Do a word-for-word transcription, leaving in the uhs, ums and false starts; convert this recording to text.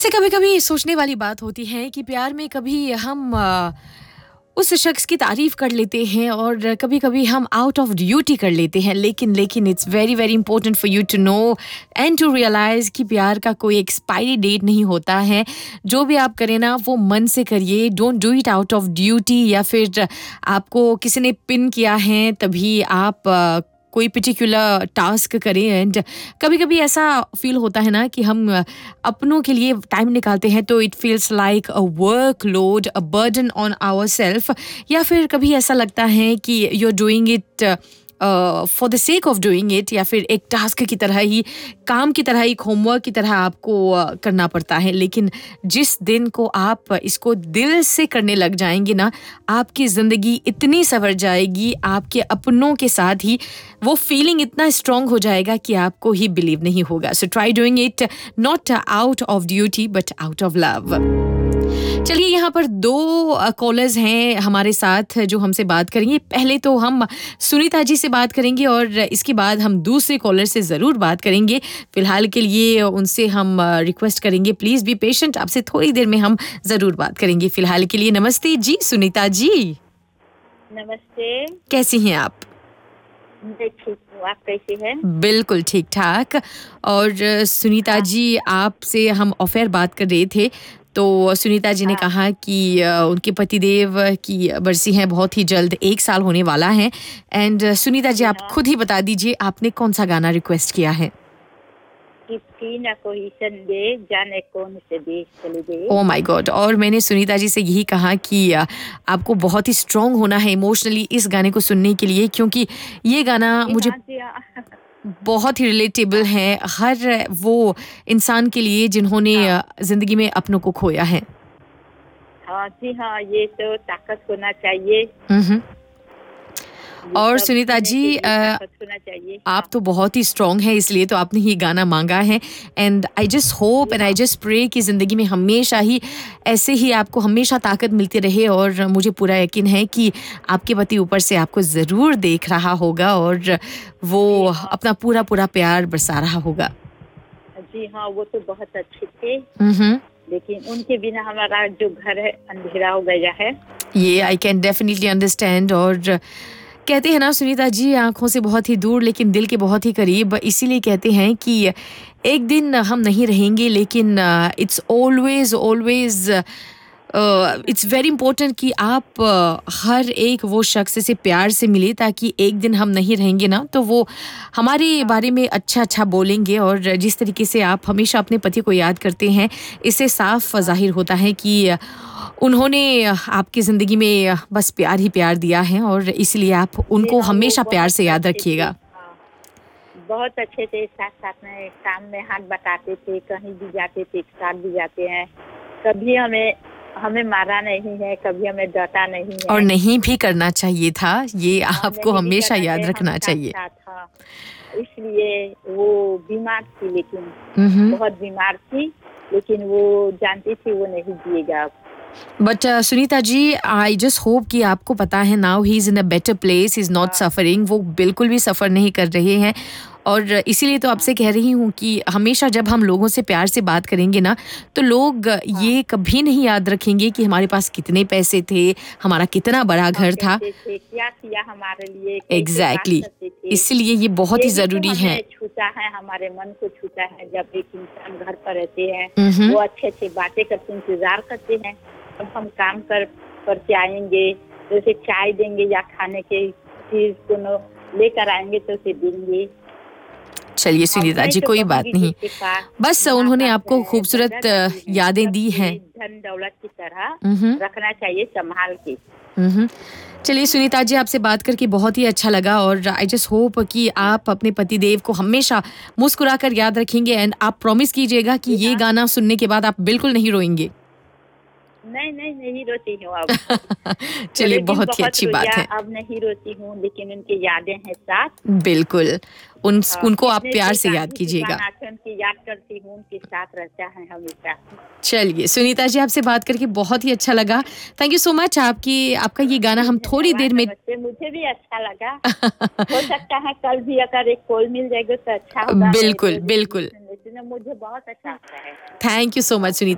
से कभी-कभी सोचने वाली बात होती है कि प्यार में कभी हम अ, उस शख्स की तारीफ कर लेते हैं और कभी-कभी हम आउट ऑफ ड्यूटी कर लेते हैं लेकिन लेकिन it's very very important for you to know and to realise कि प्यार का कोई एक्सपायरी डेट नहीं होता है। जो भी आप करें ना वो मन से करिए, don't do it out of duty या फिर आपको किसी ने पिन किया है तभी आप अ, कोई पर्टिकुलर टास्क करें। एंड कभी-कभी ऐसा फील होता है ना कि हम अ, अपनों के लिए टाइम निकालते हैं तो it feels like a workload, a burden on ourselves, या फिर कभी ऐसा लगता है कि you are doing it for the sake of doing it, या फिर एक टास्क की तरह ही, काम की तरह, एक होमवर्क की तरह आपको अ, करना पड़ता है। लेकिन जिस दिन को आप इसको दिल से करने लग जाएंगे ना, आपकी ज़िंदगी इतनी संवर जाएगी, आपके अपनों के साथ ही वो फीलिंग इतना स्ट्रांग हो जाएगा कि आपको ही बिलीव नहीं होगा। So try doing it not out of duty but out of love. चलिए, यहाँ पर दो कॉलर्स हैं हमारे साथ जो हमसे बात करेंगे। पहले तो हम सुनीता जी से बात करेंगे और इसके बाद हम दूसरे कॉलर से ज़रूर बात करेंगे। फिलहाल के लिए उनसे हम रिक्वेस्ट करेंगे प्लीज़ बी पेशेंट, आपसे थोड़ी देर में हम ज़रूर बात करेंगे। फिलहाल के लिए नमस्ते जी सुनीता जी। नमस्ते। कैसी हैं आप? मैं ठीक हूँ, आप कैसे हैं? बिल्कुल ठीक ठाक। और सुनीता हाँ, जी, आपसे हम ऑफेयर बात कर रहे थे तो सुनीता जी ने हाँ, कहा कि अ, उनके पतिदेव की बरसी है बहुत ही जल्द, एक साल होने वाला है। एंड सुनीता जी, जी आप हाँ। खुद ही बता दीजिए आपने कौन सा गाना रिक्वेस्ट किया है? किसकी न कोई संदेश, जाने कौन से देश चले गए। Oh my God! और मैंने सुनीता जी से यही कहा कि अ, आपको बहुत ही स्ट्रांग होना है इमोशनली इस गाने को सुनने के लिए, क्योंकि ये गाना जी मुझे हाँ, जी हाँ। बहुत ही रिलेटेबल हाँ, है हर वो इंसान के लिए जिन्होंने हाँ, अ, ज़िंदगी में अपनों को खोया है। हाँ, जी हाँ, ये तो ताकत होना चाहिए। हुँ, हुँ। ये और सब सुनीता जीने के जी, लिए अ, ताकत होना चाहिए। आप हाँ, तो बहुत ही स्ट्रांग हैं, इसलिए तो आपने ये गाना माँगा है। And I just hope ji and I हाँ, जस्ट प्रे कि ज़िंदगी में हमेशा ही ऐसे ही आपको हमेशा ताकत मिलती रहे, और मुझे पूरा यकीन है कि आपके पति ऊपर से आपको ज़रूर देख रहा होगा और वो जी हाँ, अपना पूरा-पूरा प्यार बरसा रहा होगा। जी हाँ, वो तो बहुत अच्छे थे, हुँ, हुँ। लेकिन उनके बिना हमारा जो घर है अंधेरा हो गया है। ये आई कैन डेफिनिटली अंडरस्टैंड। और कहते हैं ना सुनीता जी, आँखों से बहुत ही दूर लेकिन दिल के बहुत ही करीब, इसीलिए कहते हैं कि एक दिन हम नहीं रहेंगे लेकिन it's always always a, it's very important कि आप अ, हर एक वो शख्स से प्यार से मिले, ताकि एक दिन हम नहीं रहेंगे ना तो वो हमारे हाँ, बारे में अच्छा-अच्छा बोलेंगे। और जिस तरीके से आप हमेशा अपने पति को याद करते हैं, इससे साफ हाँ, ज़ाहिर होता है कि उन्होंने आपकी ज़िंदगी में बस प्यार ही प्यार दिया है, और इसलिए आप जी उनको हाँ, वो हमेशा प्यार बहुत से याद अच्छे थे। रखिएगा। हाँ। बहुत अच्छे थे, साथ-साथ में काम में हाथ बटाते थे, कहीं भी जाते थे, एक साथ भी जाते हैं। कभी हमें हमें मारा नहीं है, कभी हमें डाँटा नहीं और है। नहीं भी करना चाहिए था, ये हाँ, आपको नहीं भी हमेशा करना याद चाहिए, हम रखना चाहिए। साथ-साथ हाँ। इसलिए वो बीमार थी, लेकिन हुँ, हुँ। बहुत बीमार थी, लेकिन वो जानती थी वो नहीं जिएगा अब। But uh, Sunita ji, I just hope कि आपको पता है now he is in a better place, he is not हाँ, सफरिंग, वो बिल्कुल भी सफ़र नहीं कर रहे हैं। और इसीलिए तो हाँ, आपसे कह रही हूँ कि हमेशा जब हम लोगों से प्यार से बात करेंगे ना, तो लोग हाँ, ये कभी नहीं याद रखेंगे कि हमारे पास कितने पैसे थे, हमारा कितना बड़ा हाँ, घर था। कैसे थे, क्या किया हमारे लिए, कैसे बात एग्ज़ैक्टली, करते थे। इसलिए ये बहुत ही यही तो ज़रूरी है। हमें छूता है, हमारे मन को छूता है, जब एक इंसान घर पर रहते हैं, हुँ, हुँ। वो अच्छे-अच्छे बातें करते, इंतज़ार करते हैं, अब हम काम कर करके आएँगे, तो उसे चाय देंगे या खाने की चीज़ कोनो लेकर आएँगे तो उसे देंगे। चलिए अब सुनीता मैं जी, तो कोई बात कहूँगी नहीं। जिसके पास बस उन्होंने माँ-बाप आपको है, खूबसूरत अ, दादा-दादी है, यादें सब दी हैं। ये धन-दौलत की तरह हुँ, हुँ। रखना चाहिए सँभाल के। हुँ, हुँ। चलिए सुनीता जी, आपसे बात करके बहुत ही अच्छा लगा, और आई जस्ट होप कि हाँ, आप अपने पतिदेव को हमेशा मुस्कुराकर याद रखेंगे। एंड आप प्रॉमिस कीजिएगा कि जी ये हाँ। गाना सुनने के बाद आप बिल्कुल नहीं रोएँगे। नहीं, नहीं, नहीं रोती हूँ अब। चलिए, थोड़े दिन बहुत ही बहुत अच्छी रोया, बात है। अब नहीं रोती हूँ, लेकिन उनकी यादें हैं साथ। बिल्कुल, उन्स हाँ, उनको आप कितने प्यार तो से याद गांधी जी का कीजिएगा। नाच उनकी याद करती हूँ, उनके साथ रहता है हमेशा। चलिए सुनीता जी, आपसे बात करके बहुत ही अच्छा लगा। Thank you so much. आपकी आपका ये गाना जी, हम थोड़ी धन्यवाद, देर में नमस्ते। मुझे भी अच्छा लगा। हो सकता है कल भी अगर एक कॉल मिल जाएगी तो अच्छा होगा, मैं बिल्कुल, रोज़ एक भी बिल्कुल। सुन लेती हूँ, मुझे बहुत अच्छा लगता है। थैंक यू सो हाँ। मच सुनीता